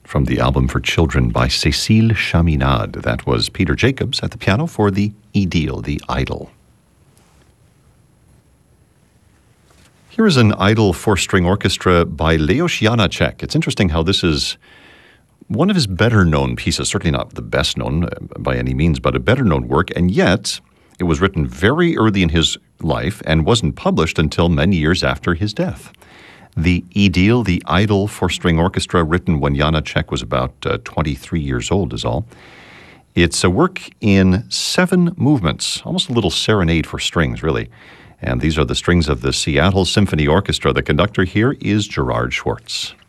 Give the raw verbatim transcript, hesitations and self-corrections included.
from the album for children by Cécile Chaminade. That was Peter Jacobs at the piano for the Idyll, the Idyll. Here is an Idyll four-string orchestra by Leos Janáček. It's interesting how this is one of his better-known pieces, certainly not the best-known by any means, but a better-known work, and yet it was written very early in his life and wasn't published until many years after his death. The Idyll, the Idyll four-string orchestra, written when Janáček was about uh, twenty-three years old is all. It's a work in seven movements, almost a little serenade for strings, really. And these are the strings of the Seattle Symphony Orchestra. The conductor here is Gerard Schwartz.